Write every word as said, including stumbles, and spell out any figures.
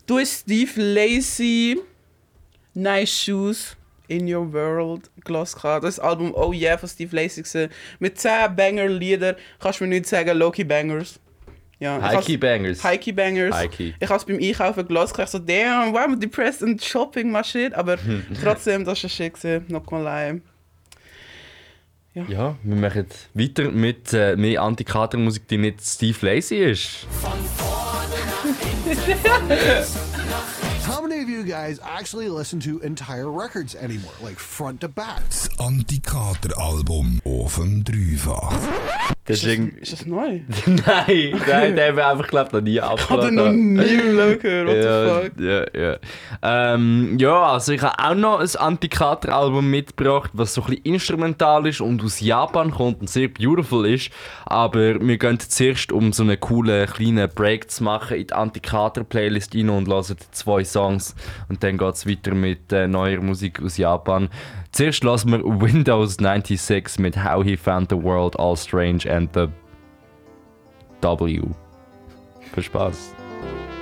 Du hast Steve Lacy, Nice Shoes in Your World gehört. Das Album Oh Yeah von Steve Lacy gewesen. Mit zehn Banger-Lieder. Kannst du mir nicht sagen, Loki Bangers. Ja, Hikey Bangers. Hikey Bangers. Hikey. Ich habe es beim Einkaufen gehört. Ich so, damn, why am I depressed and shopping my shit? Aber trotzdem, das war shit gewesen. Not gonna lie. Ja. Ja, wir machen weiter mit äh, mehr Antikater-Musik, die nicht Steve Lacy ist. How many of you guys actually listen to entire records anymore, like front to back? Das Antikater-Album auf dem Dreifach. Das Ist, das, ist das neu? nein, nein, den haben wir einfach, glaube ich, noch nie Ich habe abgeladen. noch nie im Leben gehört, what ja, the fuck? ja, ja. Ähm, ja, also ich habe auch noch ein Antikater-Album mitgebracht, was so ein bisschen instrumental ist und aus Japan kommt und sehr beautiful ist. Aber wir gehen zuerst, um so einen coolen kleinen Break zu machen, in die Antikater-Playlist rein und hören zwei Songs. Und dann geht es weiter mit äh, neuer Musik aus Japan. Zuerst lassen wir Windows sechsundneunzig mit How He Found the World All Strange and the W. Viel Spaß.